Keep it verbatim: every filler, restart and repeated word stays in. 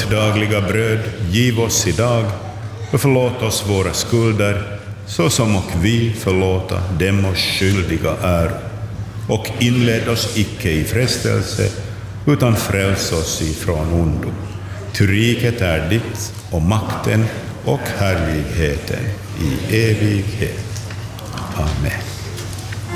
Vårt dagliga bröd giv oss idag och förlåt oss våra skulder så som och vi förlåta dem oss skyldiga är. Och inled oss icke i frestelse utan fräls oss ifrån ondo. Ty riket är ditt och makten och härligheten i evighet. Amen.